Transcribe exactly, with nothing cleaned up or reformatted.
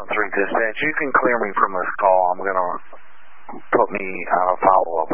three dispatch. You can clear me from this call. I'm going to put me on a follow-up